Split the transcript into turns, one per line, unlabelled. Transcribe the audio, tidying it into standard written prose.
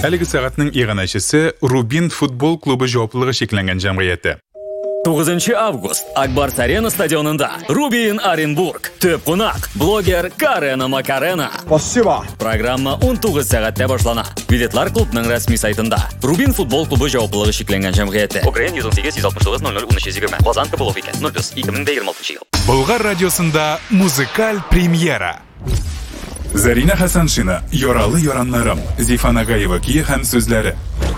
Әлеге сағатның иғанашысы Рубин футбол клубы жауаплылығы шекленген жамғияты.
9 август Акбарс Арена стадионында Рубин Оренбург. Төп қонақ блогер Карена Макарена.
Спасибо.
Программа 19 сағатта башлана. Билетлар клубның рәсми сайтында. Рубин футбол клубы жауаплылығы шекленген жамғияты. Украин 118-169-00-13-20. Лозан Кабулов екен. 0+2026 жыл.
Болгар радиосында музыкаль премьера. Зарина Хасаншина, Yorалы Yoranlarım, Зифан Агаева кие һәм сүзләре.